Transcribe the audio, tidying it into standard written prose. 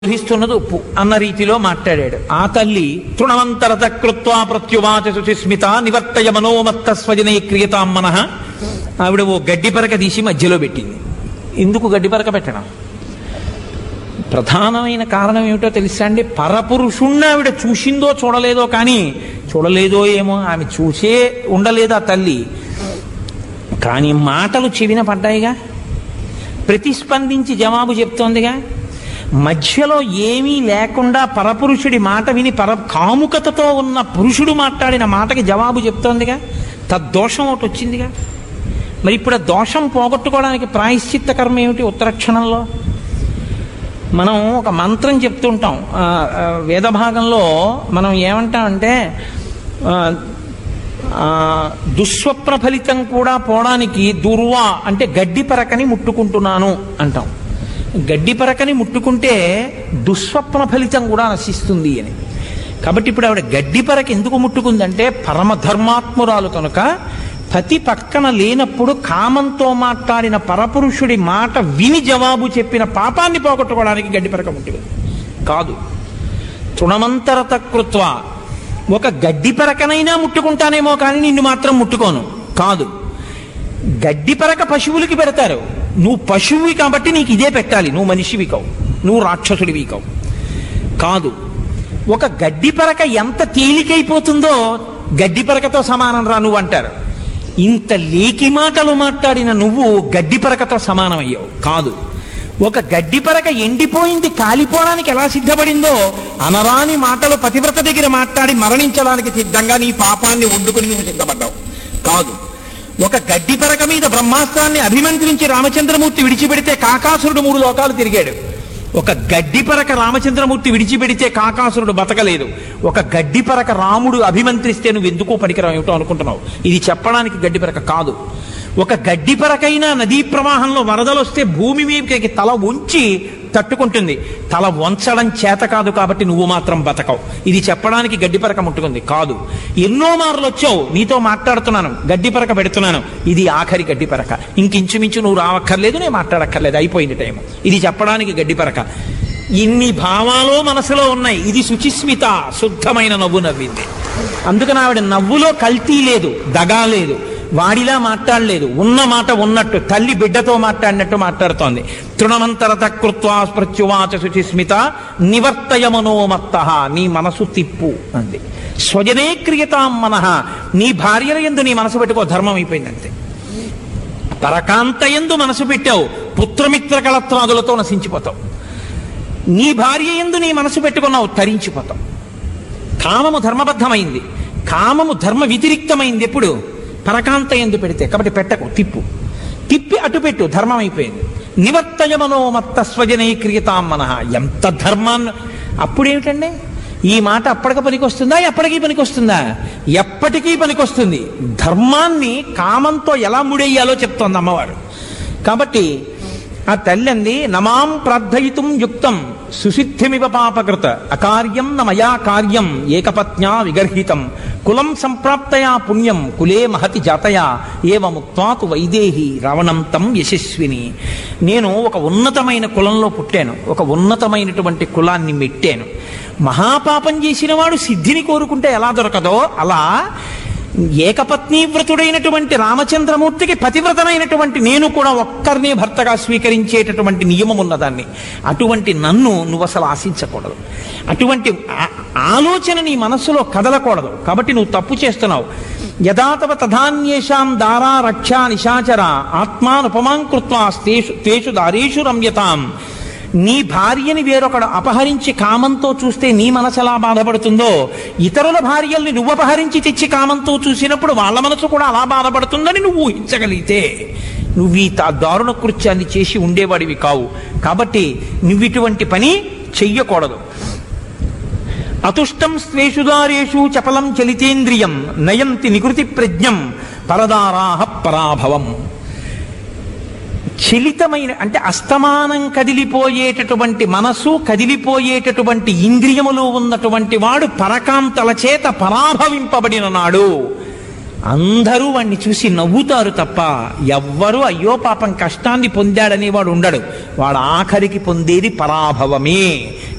బోధిస్తున్నది ఉప్పు అన్న రీతిలో మాట్లాడాడు. ఆ తల్లి తృణవంతరత కృత్వా ప్రత్యువాచ శుచిస్మిత నివర్తయ మనోమత్త స్వజనే క్రియతాం మనః. ఆవిడ ఓ గడ్డిపరక తీసి మధ్యలో పెట్టింది. ఎందుకు గడ్డిపరక పెట్టడం? ప్రధానమైన కారణం ఏమిటో తెలుసా అండి? పరపురుషుణ్ణి ఆవిడ చూసిందో చూడలేదో, కానీ చూడలేదో ఏమో, ఆమె చూసే ఉండలేదు ఆ తల్లి. కానీ మాటలు చెవిన పడ్డాయిగా, ప్రతిస్పందించి జవాబు చెప్తోందిగా. మధ్యలో ఏమీ లేకుండా పరపురుషుడి మాట విని కాముకతతో ఉన్న పురుషుడు మాట్లాడిన మాటకి జవాబు చెప్తోందిగా. తద్దోషం ఒకటి వచ్చిందిగా. మరి ఇప్పుడు ఆ దోషం పోగొట్టుకోవడానికి ప్రాయశ్చిత్త కర్మ ఏమిటి? ఉత్తరక్షణంలో మనం ఒక మంత్రం చెప్తుంటాం. వేద భాగంలో మనం ఏమంటామంటే, దుస్వప్న ఫలితం కూడా పోవడానికి దుర్వా అంటే గడ్డి పరకని ముట్టుకుంటున్నాను అంటాం. గడ్డి పరకని ముట్టుకుంటే దుస్వప్న ఫలితం కూడా నశిస్తుంది అని. కాబట్టి ఇప్పుడు ఆవిడ గడ్డి పరక ఎందుకు ముట్టుకుందంటే, పరమధర్మాత్మురాలు కనుక పతి పక్కన లేనప్పుడు కామంతో మాట్లాడిన పరపురుషుడి మాట విని జవాబు చెప్పిన పాపాన్ని పోగొట్టుకోవడానికి గడ్డి పరక ముట్టుకుంది కాదు. తృణమంతరత కృత్వ, ఒక గడ్డి పరకనైనా ముట్టుకుంటానేమో కానీ నిన్ను మాత్రం ముట్టుకోను కాదు. గడ్డి పరక పశువులకి పెడతారు, నువ్వు పశువువి కాబట్టి నీకు ఇదే పెట్టాలి, నువ్వు మనిషివి కావు, నువ్వు రాక్షసుడివి కావు. కాదు, ఒక గడ్డి పరక ఎంత తేలికైపోతుందో గడ్డి పరకతో సమానం రా నువ్వు అంటారు. ఇంత లేకి మాటలు మాట్లాడిన నువ్వు గడ్డి పరకతో సమానమయ్యావు కాదు. ఒక గడ్డి పరక ఎండిపోయింది, కాలిపోవడానికి ఎలా సిద్ధపడిందో, అనరాని మాటలు పతివ్రత దగ్గర మాట్లాడి మరణించడానికి సిద్ధంగా నీ పాపాన్ని వండుకుని నువ్వు సిద్ధపడ్డావు కాదు. ఒక గడ్డి పరక మీద బ్రహ్మాస్త్రాన్ని అభిమంత్రించి రామచంద్రమూర్తి విడిచిపెడితే కాకాసురుడు 3 లోకాలు తిరిగాడు. ఒక గడ్డి పరక రామచంద్రమూర్తి విడిచిపెడితే కాకాసురుడు బతకలేదు. ఒక గడ్డి పరక రాముడు అభిమంత్రిస్తే నువ్వు ఎందుకో పనికిరావు ఏమిటో అనుకుంటున్నావు. ఇది చెప్పడానికి గడ్డి పరక కాదు. ఒక గడ్డి పరకైనా నదీ ప్రవాహంలో వరదలు వస్తే భూమి మీదకి తల ఉంచి తట్టుకుంటుంది. తల వంచడం చేత కాదు కాబట్టి నువ్వు మాత్రం బతకవు. ఇది చెప్పడానికి గడ్డి పరక ముట్టుకుంది కాదు. ఎన్నో మార్లు వచ్చావు, నీతో మాట్లాడుతున్నాను, గడ్డి పరక పెడుతున్నాను, ఇది ఆఖరి గడ్డి పరక, ఇంకించుమించు నువ్వు రావక్కర్లేదు, నేను మాట్లాడక్కర్లేదు, అయిపోయింది టైం. ఇది చెప్పడానికి గడ్డి పరక. ఇన్ని భావాలు మనసులో ఉన్నాయి. ఇది శుచిస్మిత, శుద్ధమైన నవ్వు నవ్వింది. అందుకని ఆవిడ నవ్వులో కల్తీ లేదు, దగా లేదు, వాడిలా మాట్లాడలేదు, ఉన్న మాట ఉన్నట్టు తల్లి బిడ్డతో మాట్లాడినట్టు మాట్లాడుతోంది. తృణమంతరత కృత్వా ప్రత్యువాచ శుచిస్మిత నివర్తయ మనోమత్త, నీ మనసు తిప్పు అంది. స్వజనే క్రియతాం మనః, నీ భార్యల యందు నీ మనసు పెట్టుకో, ధర్మం అయిపోయిందంతే. పరకాంత యందు మనసు పెట్టావు, పుత్రమిత్ర కళత్వాదులతో నశించిపోతావు. నీ భార్య యందు నీ మనసు పెట్టుకున్నావు, తరించిపోతావు. కామము ధర్మబద్ధమైంది, కామము ధర్మ వ్యతిరిక్తమైంది ఎప్పుడు? పరకాంత ఎందు పెడితే. కాబట్టి పెట్టకు, తిప్పి అటు పెట్టు, ధర్మం అయిపోయింది. నివర్తయ మనోమత్త స్వజనే క్రియతాం మనః. ఎంత ధర్మాన్ని! అప్పుడేమిటండి ఈ మాట? అప్పటికి పనికొస్తుందా? ఎప్పటికీ పనికొస్తుందా? ఎప్పటికీ పనికొస్తుంది. ధర్మాన్ని కామంతో ఎలా ముడేయాలో చెప్తోంది అమ్మవారు. కాబట్టి ఆ తల్లి అంది, నమాం ప్రార్థయితుం యుక్తం సుసిద్ధిమివ పాపకృత అకార్యం న మయా కార్యం ఏకపత్న్యా విగర్హితం కులం సంప్రాప్తయా పుణ్యం కులే మహతి జాతయా ఏవముక్త్వాతు వైదేహి రావణం తం యశస్విని. నేను ఒక ఉన్నతమైన కులంలో పుట్టాను, ఒక ఉన్నతమైనటువంటి కులాన్ని మెట్టాను. మహాపాపం చేసిన వాడు సిద్ధిని కోరుకుంటే ఎలా దొరకదో, అలా ఏకపత్నీవ్రతుడైనటువంటి రామచంద్రమూర్తికి పతివ్రతమైనటువంటి నేను కూడా ఒక్కరినే భర్తగా స్వీకరించేటటువంటి నియమం ఉన్నదాన్ని. అటువంటి నన్ను నువ్వు అసలు ఆశించకూడదు, అటువంటి ఆలోచన నీ మనస్సులో కదలకూడదు. కాబట్టి నువ్వు తప్పు చేస్తున్నావు. యథాతవ తథాన్యేషాం దారా రక్షా నిశాచర ఆత్మానుపమాం కృత్వా తేషు దారేషు రమ్యతాం. నీ భార్యని వేరొకడు అపహరించి కామంతో చూస్తే నీ మనసు ఎలా బాధపడుతుందో, ఇతరుల భార్యల్ని నువ్వు అపహరించి తెచ్చి కామంతో చూసినప్పుడు వాళ్ళ మనసు కూడా అలా బాధపడుతుందని నువ్వు ఊహించగలిగితే నువ్వు ఈ దారుణ కృత్యాన్ని చేసి ఉండేవాడివి కావు. కాబట్టి నువ్వు ఇటువంటి పని చెయ్యకూడదు. అతుష్టం స్వేషుదారేషు చపలం చలితేంద్రియం నయంతి నికృతి ప్రజ్ఞం పరదారాహ పరాభవం. చలితమైన అంటే అస్తమానం కదిలిపోయేటటువంటి మనసు, కదిలిపోయేటటువంటి ఇంద్రియములు ఉన్నటువంటి వాడు పరకాంతల చేత పరాభవింపబడిన నాడు అందరూ వాణ్ణి చూసి నవ్వుతారు తప్ప ఎవ్వరూ అయ్యో పాపం కష్టాన్ని పొందాడని వాడు ఉండడు. వాడు ఆఖరికి పొందేది పరాభవమే.